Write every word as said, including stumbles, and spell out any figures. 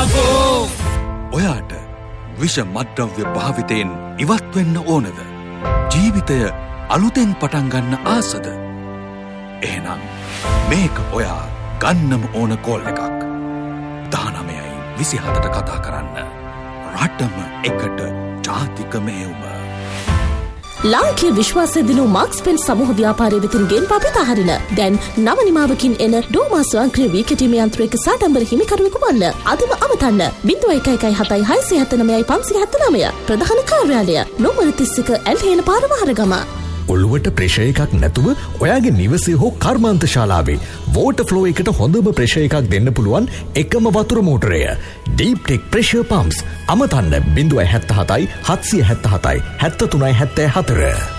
මාගෝ ඔයාට විෂ මද්ද්‍රව්‍ය භාවිතයෙන් ඉවත් වෙන්න ඕනද? ජීවිතය අලුතෙන් පටන් ගන්න ආසද? එහෙනම් මේක ඔයා ගන්නම ඕන කෝල් එකක්. දහනවයයි විසිහතට කතා කරන්න. රටම එකට ජාතික මෙහෙයුම. ලාංකීය විශ්වාසය දිනු මාක්ස් පෙන් සමූහ ව්‍යාපාරය වෙතින් ගෙන් පපිත හරින දැන් නව නිමාවකින් එන ඩෝමා ස්වයංක්‍රීය වී කෙටීමේ යන්ත්‍රයක සාඩම්බර හිමිකරුවෙකු වන්න. අදම අමතන්න බිංදුව එක එකයි හතයි හයසිය හැත්තෑනවයයි පන්සිය හැත්තෑනවය ප්‍රධාන කාර්යාලය නෝමර තිස් එක ඇල්හේන පාර මහරගම. ඔළුවට ප්‍රෙෂර් එකක් නැතුව ඔයාගේ නිවසේ හෝ කර්මාන්ත ශාලාවේ වෝටර් ෆ්ලෝ එකට හොඳම ප්‍රෙෂර් එකක් දෙන්න පුළුවන් එකම වතුර මෝටරය ඩීප් ටෙක් ප්‍රෙෂර් පම්ප්ස්. අමතන්න බිංදුව හැත්තෑ හතයි හත්සිය හැත්තෑ හතයි හැත්තෑ තුනයි හැත්තෑ හතර.